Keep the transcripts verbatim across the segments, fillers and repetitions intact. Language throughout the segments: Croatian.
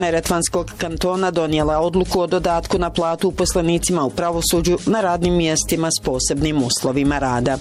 Neretvanskog kantona donijela odluku o dodatku na platu uposlenicima u pravosuđu na radnim mjestima s posebnim uslovima rada.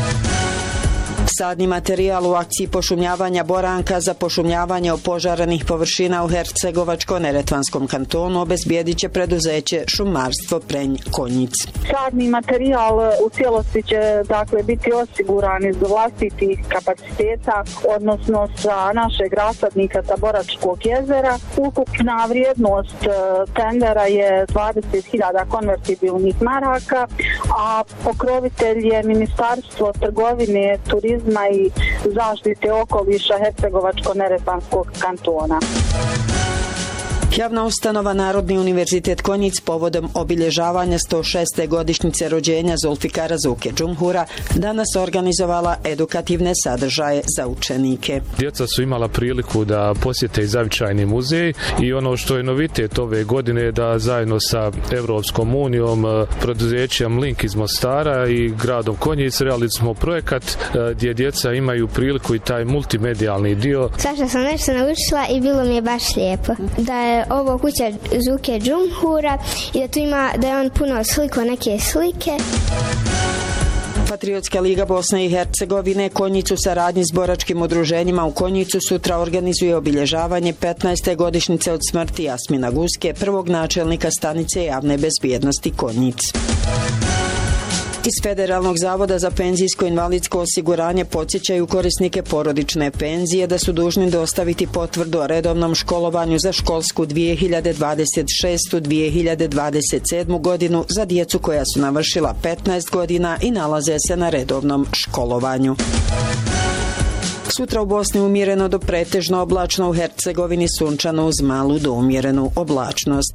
Sadni materijal u akciji pošumljavanja Boranka za pošumljavanje opožarenih površina u Hercegovačko-neretvanskom kantonu obezbijedit će preduzeće Šumarstvo Prenj Konjic. Sadni materijal u cijelosti će dakle biti osiguran iz vlastitih kapaciteta, odnosno sa našeg rasadnika sa Boračkog jezera. Ukupna vrijednost tendera je dvadeset hiljada konvertibilnih maraka, a pokrovitelj je Ministarstvo trgovine, turizma i zaštite okoliša Hercegovačko-neretvanskog kantona. Javna ustanova Narodni univerzitet Konjic povodom obilježavanja sto šeste godišnjice rođenja Zulfikara Zuke Džumhura danas organizovala edukativne sadržaje za učenike. Djeca su imala priliku da posjete i zavičajni muzej i ono što je novitet ove godine je da zajedno sa Evropskom unijom, preduzećem Link iz Mostara i gradom Konjic realizirali smo projekat gdje djeca imaju priliku i taj multimedijalni dio. Svašta sam nešto naučila i bilo mi je baš lijepo. Da je ovo kuća Zuke Džumhura i da tu ima, da je on puno sliko neke slike. Patriotska liga Bosne i Hercegovine Konjic u saradnji s boračkim udruženjima u Konjicu sutra organizuje obilježavanje petnaeste godišnjice od smrti Jasmina Guske, prvog načelnika stanice javne bezbjednosti Konjic. Iz Federalnog zavoda za penzijsko invalidsko osiguranje podsjećaju korisnike porodične penzije da su dužni dostaviti potvrdu o redovnom školovanju za školsku dvije hiljade dvadeset šeste dvije hiljade dvadeset sedme godinu za djecu koja su navršila petnaest godina i nalaze se na redovnom školovanju. Sutra u Bosni umjereno do pretežno oblačno, u Hercegovini sunčano uz malu do umjerenu oblačnost.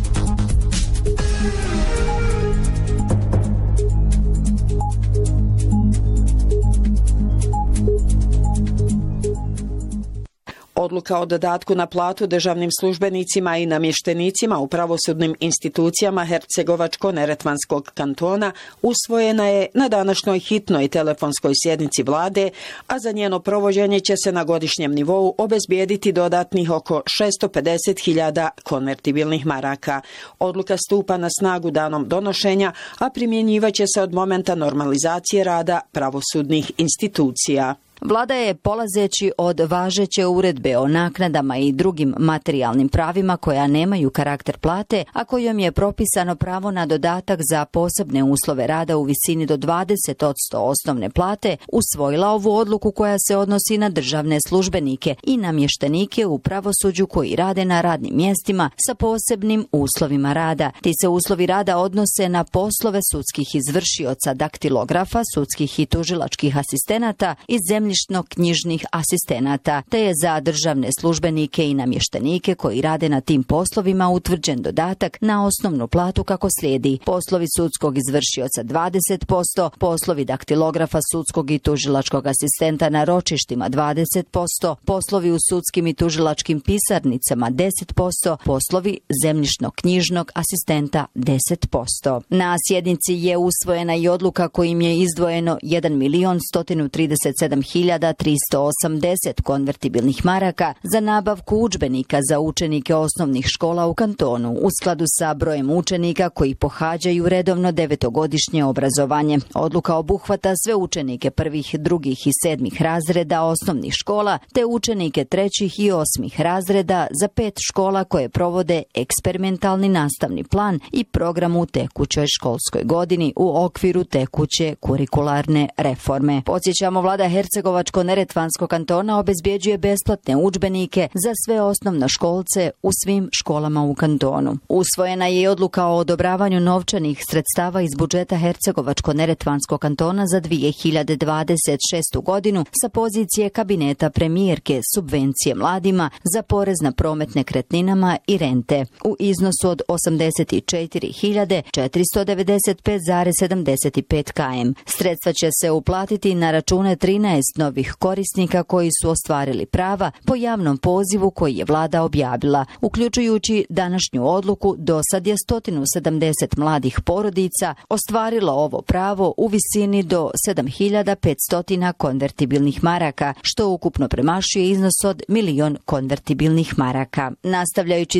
Odluka o dodatku na platu državnim službenicima i namještenicima u pravosudnim institucijama Hercegovačko-neretvanskog kantona usvojena je na današnjoj hitnoj telefonskoj sjednici vlade, a za njeno provođenje će se na godišnjem nivou obezbijediti dodatnih oko šesto pedeset hiljada konvertibilnih maraka. Odluka stupa na snagu danom donošenja, a primjenjivaće se od momenta normalizacije rada pravosudnih institucija. Vlada je, polazeći od važeće uredbe o naknadama i drugim materijalnim pravima koja nemaju karakter plate, a kojom je propisano pravo na dodatak za posebne uslove rada u visini do dvadeset posto osnovne plate, usvojila ovu odluku koja se odnosi na državne službenike i namještenike u pravosuđu koji rade na radnim mjestima sa posebnim uslovima rada. Ti se uslovi rada odnose na poslove sudskih izvršioca, daktilografa, sudskih i tužilačkih asistenata i zemlje knjižnih asistenata, te je za državne službenike i namještenike koji rade na tim poslovima utvrđen dodatak na osnovnu platu kako slijedi: poslovi sudskog izvršioca dvadeset posto, poslovi daktilografa, sudskog i tužilačkog asistenta na ročištima dvadeset posto, poslovi u sudskim i tužilačkim pisarnicama deset posto, poslovi zemljišno-knjižnog asistenta deset posto. Na sjednici je usvojena i odluka kojim je izdvojeno jedan milion sto trideset sedam hiljada tristo osamdeset konvertibilnih maraka za nabavku udžbenika za učenike osnovnih škola u kantonu u skladu sa brojem učenika koji pohađaju redovno devetogodišnje obrazovanje. Odluka obuhvata sve učenike prvih, drugih i sedmih razreda osnovnih škola te učenike trećih i osmih razreda za pet škola koje provode eksperimentalni nastavni plan i program u tekućoj školskoj godini u okviru tekuće kurikularne reforme. Podsjećamo, vlada Hercegovačko-neretvanskog kantona obezbjeđuje besplatne udžbenike za sve osnovnoškolce u svim školama u kantonu. Usvojena je i odluka o odobravanju novčanih sredstava iz budžeta Hercegovačko-neretvanskog kantona za dvije hiljade dvadeset šestu godinu sa pozicije kabineta premijerke subvencije mladima za porez na promet nekretninama i rente u iznosu od osamdeset četiri hiljade četiristo devedeset pet zarez sedamdeset pet km. Sredstva će se uplatiti na račune trinaest novih korisnika koji su ostvarili prava po javnom pozivu koji je vlada objavila. Uključujući današnju odluku, do sad je sto sedamdeset mladih porodica ostvarilo ovo pravo u visini do sedam hiljada petsto konvertibilnih maraka, što ukupno premašuje iznos od milion konvertibilnih maraka. Nastavljajući